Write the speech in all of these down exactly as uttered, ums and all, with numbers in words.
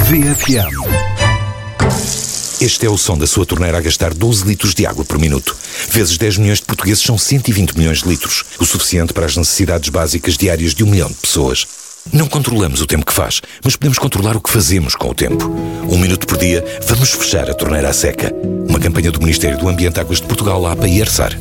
V F M. Este é o som da sua torneira a gastar doze litros de água por minuto. Vezes dez milhões de portugueses são cento e vinte milhões de litros, o suficiente para as necessidades básicas diárias de um milhão de pessoas. Não controlamos o tempo que faz, mas podemos controlar o que fazemos com o tempo. Um minuto por dia, vamos fechar a torneira à seca. Uma campanha do Ministério do Ambiente, Águas de Portugal, A P A e ERSAR.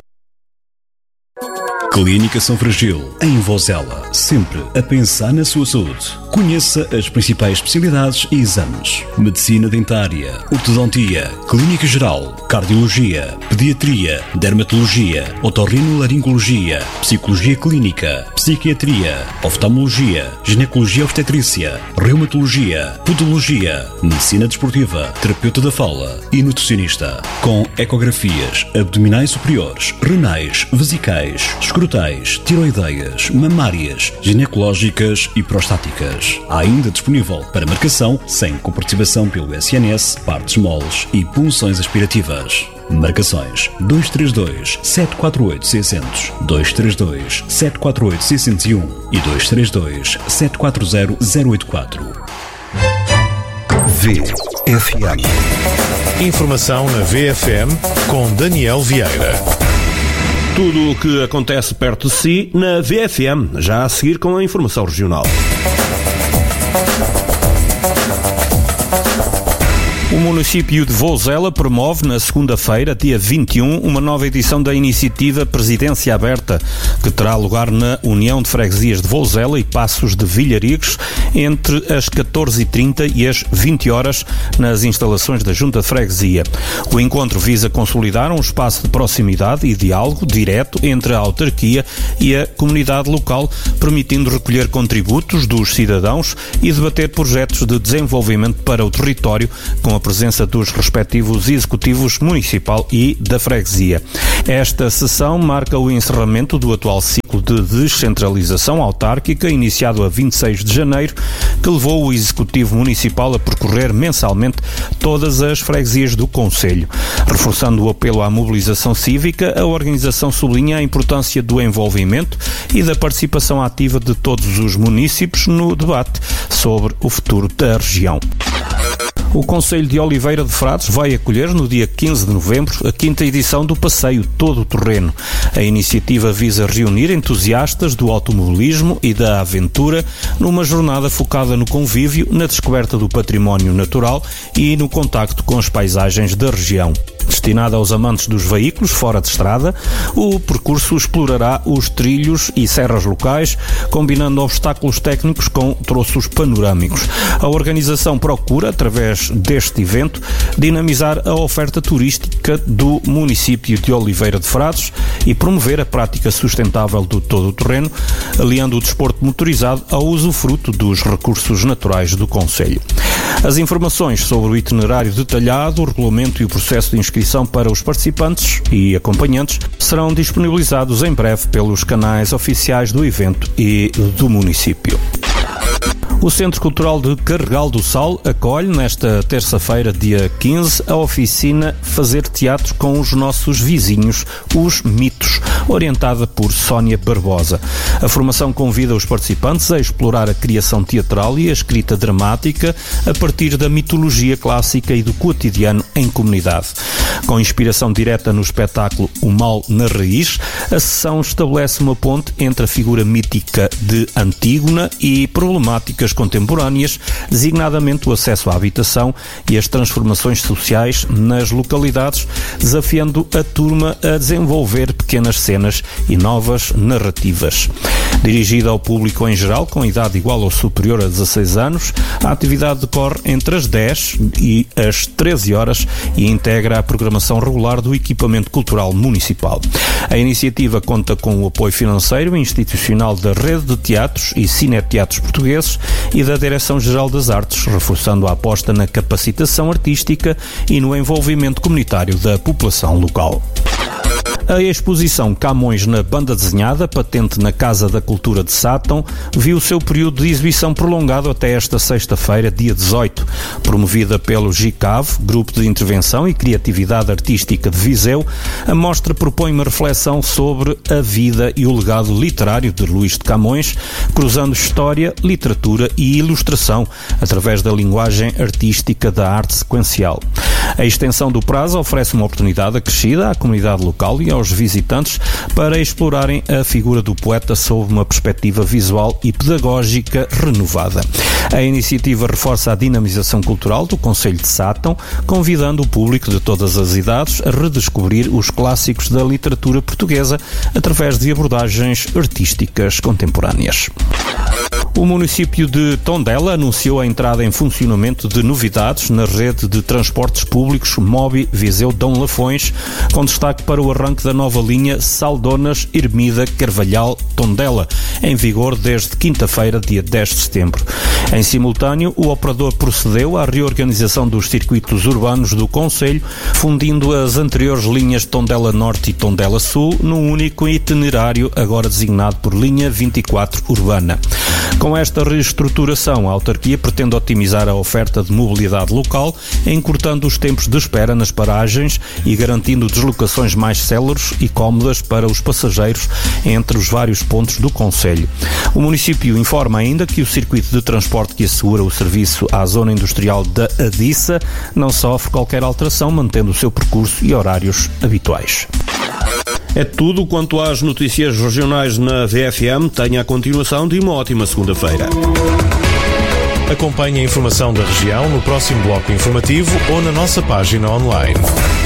Clínica São Fragil, em Vozela, sempre a pensar na sua saúde. Conheça as principais especialidades e exames: medicina dentária, ortodontia, clínica geral, cardiologia, pediatria, dermatologia, otorrinolaringologia, psicologia clínica, psiquiatria, oftalmologia, ginecologia obstetrícia, reumatologia, podologia, medicina desportiva, terapeuta da fala e nutricionista. Com ecografias abdominais superiores, renais, vesicais, escrotais, tiroideias, mamárias, ginecológicas e prostáticas. Há ainda disponível para marcação, sem comparticipação pelo S N S, partes moles e punções aspirativas. Marcações dois três dois, sete quatro oito, seis zero zero, dois três dois, sete quatro oito, seis zero um e dois três dois, sete quatro zero, zero oito quatro. V F M. Informação na V F M com Daniel Vieira. Tudo o que acontece perto de si na V F M, já a seguir com a informação regional. O município de Vozela promove na segunda-feira, dia vinte e um, uma nova edição da iniciativa Presidência Aberta, que terá lugar na União de Freguesias de Vozela e Passos de Vilharigos, entre as catorze e trinta e as vinte horas, nas instalações da Junta de Freguesia. O encontro visa consolidar um espaço de proximidade e diálogo direto entre a autarquia e a comunidade local, permitindo recolher contributos dos cidadãos e debater projetos de desenvolvimento para o território, com a presença dos respectivos executivos municipal e da freguesia. Esta sessão marca o encerramento do atual ciclo de descentralização autárquica, iniciado a vinte e seis de janeiro, que levou o executivo municipal a percorrer mensalmente todas as freguesias do concelho. Reforçando o apelo à mobilização cívica, a organização sublinha a importância do envolvimento e da participação ativa de todos os municípios no debate sobre o futuro da região. O Concelho de Oliveira de Frades vai acolher no dia quinze de novembro a quinta edição do Passeio Todo Terreno. A iniciativa visa reunir entusiastas do automobilismo e da aventura numa jornada focada no convívio, na descoberta do património natural e no contacto com as paisagens da região. Destinada aos amantes dos veículos fora de estrada, o percurso explorará os trilhos e serras locais, combinando obstáculos técnicos com troços panorâmicos. A organização procura, através deste evento, dinamizar a oferta turística do município de Oliveira de Frades e promover a prática sustentável do todo-terreno, aliando o desporto motorizado ao usufruto dos recursos naturais do concelho. As informações sobre o itinerário detalhado, o regulamento e o processo de inscrição para os participantes e acompanhantes serão disponibilizados em breve pelos canais oficiais do evento e do município. O Centro Cultural de Carregal do Sal acolhe nesta terça-feira, dia quinze, a oficina Fazer Teatro com os Nossos Vizinhos, os Mitos, orientada por Sónia Barbosa. A formação convida os participantes a explorar a criação teatral e a escrita dramática a partir da mitologia clássica e do cotidiano em comunidade. Com inspiração direta no espetáculo O Mal na Raiz, a sessão estabelece uma ponte entre a figura mítica de Antígona e problemáticas contemporâneas, designadamente o acesso à habitação e as transformações sociais nas localidades, desafiando a turma a desenvolver pequenas cenas e novas narrativas. Dirigida ao público em geral, com idade igual ou superior a dezasseis anos, a atividade decorre entre as dez e as treze horas e integra a programação regular do equipamento cultural municipal. A iniciativa conta com o apoio financeiro e institucional da Rede de Teatros e Cineteatros Portugueses e da Direção-Geral das Artes, reforçando a aposta na capacitação artística e no envolvimento comunitário da população local. A exposição Camões na Banda Desenhada, patente na Casa da Cultura de Sátão, viu o seu período de exibição prolongado até esta sexta-feira, dia dezoito. Promovida pelo G I C A V, Grupo de Intervenção e Criatividade Artística de Viseu, a mostra propõe uma reflexão sobre a vida e o legado literário de Luís de Camões, cruzando história, literatura e ilustração através da linguagem artística da arte sequencial. A extensão do prazo oferece uma oportunidade acrescida à comunidade local e aos visitantes para explorarem a figura do poeta sob uma perspectiva visual e pedagógica renovada. A iniciativa reforça a dinamização cultural do Concelho de Sátão, convidando o público de todas as idades a redescobrir os clássicos da literatura portuguesa através de abordagens artísticas contemporâneas. O município de Tondela anunciou a entrada em funcionamento de novidades na rede de transportes públicos Mobi Viseu-Dão Lafões, com destaque para o arranque da nova linha Saldonas-Ermida-Carvalhal-Tondela, em vigor desde quinta-feira, dia dez de setembro. Em simultâneo, o operador procedeu à reorganização dos circuitos urbanos do concelho, fundindo as anteriores linhas Tondela Norte e Tondela Sul num único itinerário, agora designado por linha vinte e quatro Urbana. Com esta reestruturação, a autarquia pretende otimizar a oferta de mobilidade local, encurtando os tempos de espera nas paragens e garantindo deslocações mais céleres e cómodas para os passageiros entre os vários pontos do concelho. O município informa ainda que o circuito de transporte que assegura o serviço à zona industrial da Adissa não sofre qualquer alteração, mantendo o seu percurso e horários habituais. É tudo quanto às notícias regionais na V F M. Tenha a continuação de uma ótima segunda-feira. Acompanhe a informação da região no próximo bloco informativo ou na nossa página online.